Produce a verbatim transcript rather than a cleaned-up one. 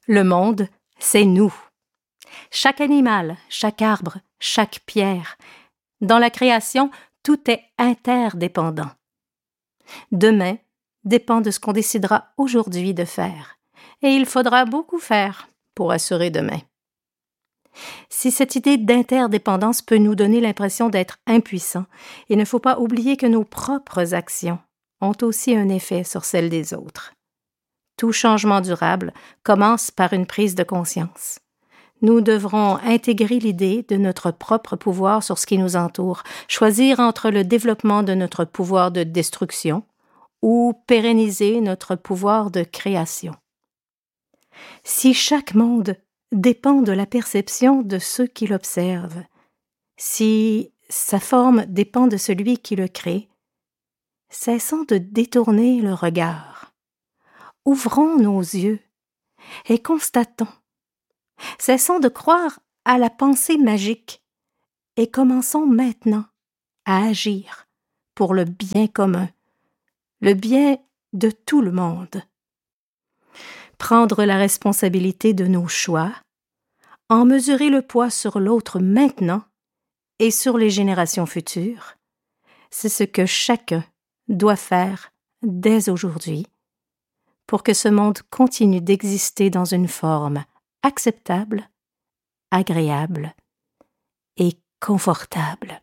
Le monde, c'est nous. Chaque animal, chaque arbre, chaque pierre. Dans la création, tout est interdépendant. Demain dépend de ce qu'on décidera aujourd'hui de faire. Et il faudra beaucoup faire pour assurer demain. Si cette idée d'interdépendance peut nous donner l'impression d'être impuissants, il ne faut pas oublier que nos propres actions ont aussi un effet sur celles des autres. Tout changement durable commence par une prise de conscience. Nous devrons intégrer l'idée de notre propre pouvoir sur ce qui nous entoure, choisir entre le développement de notre pouvoir de destruction ou pérenniser notre pouvoir de création. Si chaque monde dépend de la perception de ceux qui l'observent, si sa forme dépend de celui qui le crée, cessons de détourner le regard. Ouvrons nos yeux et constatons. Cessons de croire à la pensée magique et commençons maintenant à agir pour le bien commun, le bien de tout le monde. Prendre la responsabilité de nos choix, en mesurer le poids sur l'autre maintenant et sur les générations futures, c'est ce que chacun doit faire dès aujourd'hui pour que ce monde continue d'exister dans une forme acceptable, agréable et confortable.